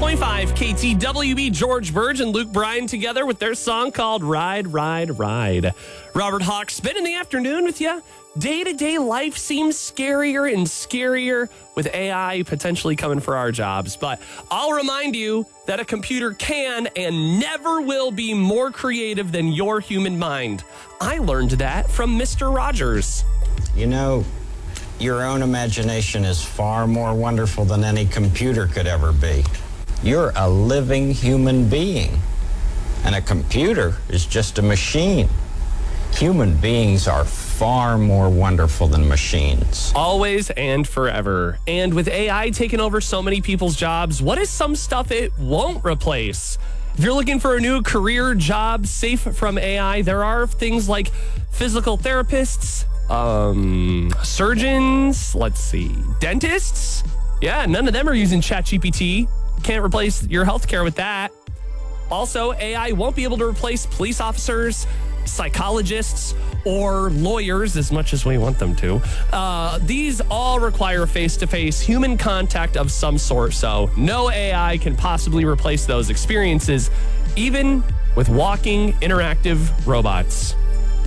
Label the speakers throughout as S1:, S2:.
S1: 92.5 KTWB, George Burge and Luke Bryan together with their song called Ride, Ride, Ride. Robert Hawk spending the afternoon with you. Day-to-day life seems scarier and scarier with AI potentially coming for our jobs. But I'll remind you that a computer can and never will be more creative than your human mind. I learned that from Mr. Rogers.
S2: You know, your own imagination is far more wonderful than any computer could ever be. You're a living human being, and a computer is just a machine. Human beings are far more wonderful than machines.
S1: Always and forever. And with AI taking over so many people's jobs, what is some stuff it won't replace? If you're looking for a new career job safe from AI, there are things like physical therapists, surgeons, dentists. Yeah, none of them are using ChatGPT. Can't replace your healthcare with that. Also, AI won't be able to replace police officers, psychologists, or lawyers as much as we want them to. These all require face-to-face human contact of some sort, so no AI can possibly replace those experiences, even with walking, interactive robots.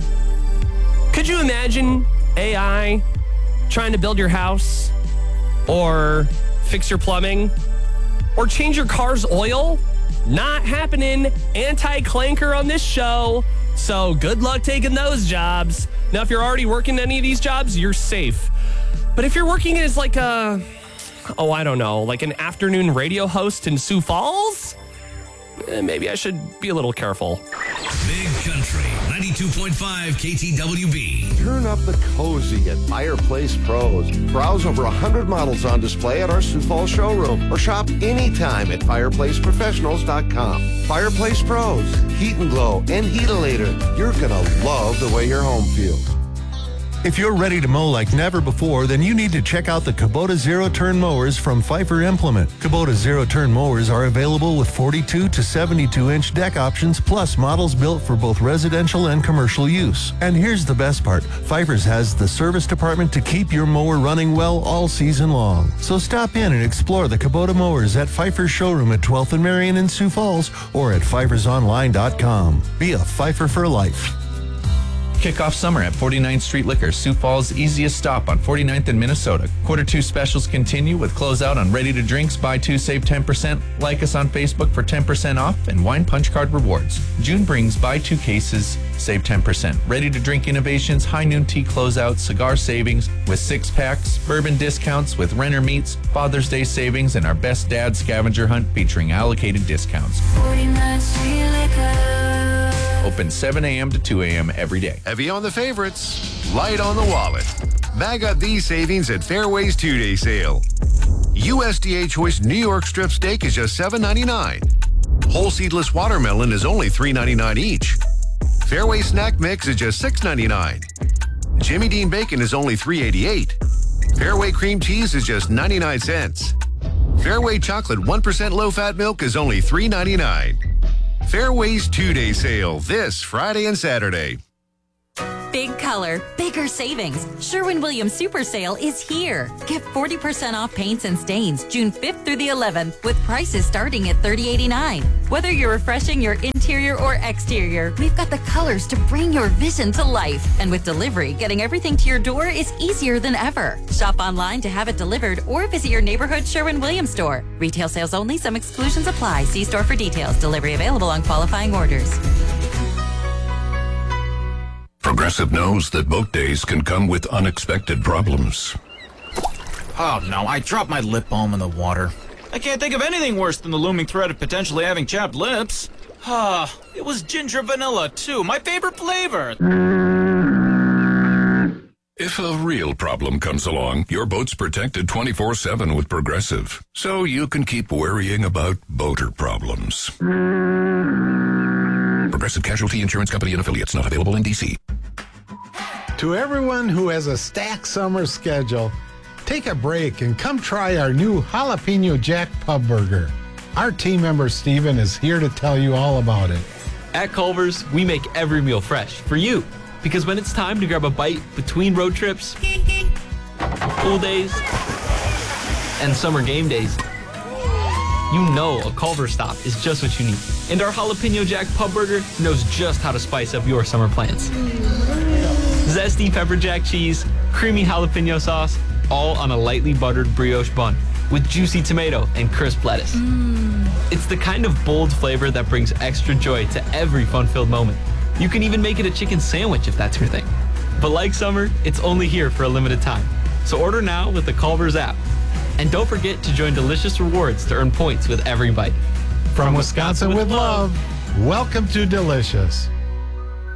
S1: Could you imagine AI trying to build your house, or fix your plumbing, or change your car's oil? Not happening. Anti-clanker on this show. So good luck taking those jobs. Now, if you're already working any of these jobs, you're safe. But if you're working as like an afternoon radio host in Sioux Falls, maybe I should be a little careful.
S3: Big Country 92.5 KTWB.
S4: Turn up the cozy at Fireplace Pros. Browse over 100 models on display at our Sioux Falls showroom or shop anytime at fireplaceprofessionals.com. Fireplace Pros, Heat and Glow and Heatilator. You're gonna love the way your home feels.
S5: If you're ready to mow like never before, then you need to check out the Kubota Zero-Turn Mowers from Pfeiffer Implement. Kubota Zero-Turn Mowers are available with 42 to 72-inch deck options, plus models built for both residential and commercial use. And here's the best part. Pfeiffer's has the service department to keep your mower running well all season long. So stop in and explore the Kubota Mowers at Pfeiffer's showroom at 12th and Marion in Sioux Falls or at pfeiffersonline.com. Be a Pfeiffer for life.
S6: Kick off summer at 49th Street Liquor, Sioux Falls' easiest stop on 49th and Minnesota. Q2 specials continue with closeout on ready-to-drinks, buy two, save 10%. Like us on Facebook for 10% off and wine punch card rewards. June brings buy two cases, save 10%. Ready-to-drink innovations, high noon tea closeout, cigar savings with 6-packs, bourbon discounts with Renner Meats, Father's Day savings, and our Best Dad scavenger hunt featuring allocated discounts.
S7: 49th Street Liquor.
S6: Open 7 a.m. to 2 a.m. every day.
S8: Heavy on the favorites, light on the wallet. Bag up these savings at Fairway's 2-day sale. USDA Choice New York strip steak is just $7.99. Whole seedless watermelon is only $3.99 each. Fairway snack mix is just $6.99. Jimmy Dean bacon is only $3.88. Fairway cream cheese is just 99 cents. Fairway chocolate 1% low-fat milk is only $3.99. Fairway's 2-day sale this Friday and Saturday.
S9: Big color, bigger savings. Sherwin-Williams Super Sale is here. Get 40% off paints and stains June 5th through the 11th with prices starting at $30.89. Whether you're refreshing your interior or exterior, we've got the colors to bring your vision to life. And with delivery, getting everything to your door is easier than ever. Shop online to have it delivered or visit your neighborhood Sherwin-Williams store. Retail sales only. Some exclusions apply. See store for details. Delivery available on qualifying orders.
S3: Progressive knows that boat days can come with unexpected problems.
S10: Oh no, I dropped my lip balm in the water. I can't think of anything worse than the looming threat of potentially having chapped lips. It was ginger vanilla too, my favorite flavor.
S3: If a real problem comes along, your boat's protected 24/7 with Progressive, so you can keep worrying about boater problems. Progressive Casualty Insurance Company and Affiliates, not available in D.C.
S11: To everyone who has a stacked summer schedule, take a break and come try our new Jalapeno Jack Pub Burger. Our team member Steven is here to tell you all about it.
S12: At Culver's, we make every meal fresh for you. Because when it's time to grab a bite between road trips, pool days, and summer game days, you know a Culver Stop is just what you need. And our Jalapeno Jack Pub Burger knows just how to spice up your summer plans. Zesty pepper jack cheese, creamy jalapeno sauce, all on a lightly buttered brioche bun with juicy tomato and crisp lettuce. It's the kind of bold flavor that brings extra joy to every fun-filled moment. You can even make it a chicken sandwich if that's your thing. But like summer, it's only here for a limited time. So order now with the Culver's app. And don't forget to join Delicious Rewards to earn points with every bite.
S11: From Wisconsin with love, welcome to Delicious.